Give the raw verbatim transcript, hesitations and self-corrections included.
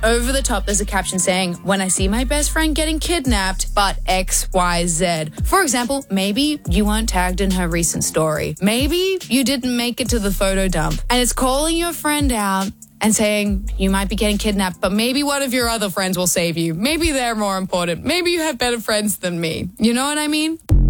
over the top, there's a caption saying, when I see my best friend getting kidnapped, but X, Y, Z. For example, maybe you weren't tagged in her recent story. Maybe you didn't make it to the photo dump. And it's calling your friend out and saying you might be getting kidnapped, but maybe one of your other friends will save you. Maybe they're more important. Maybe you have better friends than me. You know what I mean?